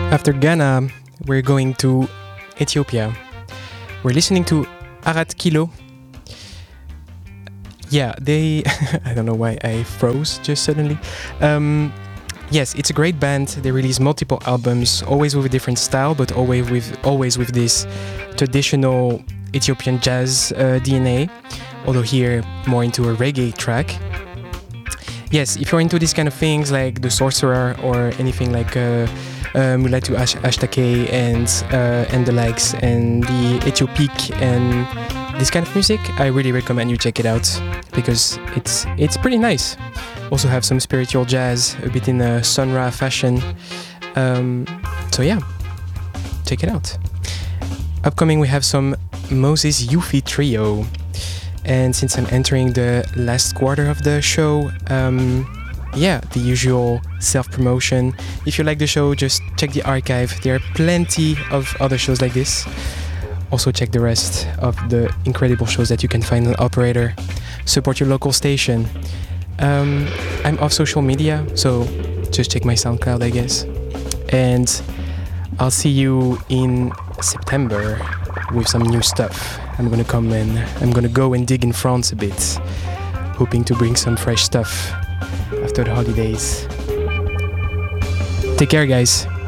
After Ghana, we're going to Ethiopia. We're listening to Arat Kilo. Yeah, they... I don't know why I froze just suddenly. Yes, it's a great band. They release multiple albums, always with a different style, but always with this traditional Ethiopian jazz DNA, although here more into a reggae track. Yes, if you're into these kind of things like The Sorcerer or anything like Mulatu Ashtake and the likes, and the Ethiopic and this kind of music, I really recommend you check it out because it's pretty nice. Also have some spiritual jazz, a bit in a Sun Ra fashion. So yeah, check it out. Upcoming we have some Moses Yufi Trio. And since I'm entering the last quarter of the show, yeah, the usual self-promotion. If you like the show, just check the archive. There are plenty of other shows like this. Also check the rest of the incredible shows that you can find on Operator. Support your local station. I'm off social media, so just check my SoundCloud, I guess. And I'll see you in September with some new stuff. I'm gonna come and I'm gonna go and dig in France a bit, hoping to bring some fresh stuff after the holidays. Take care, guys.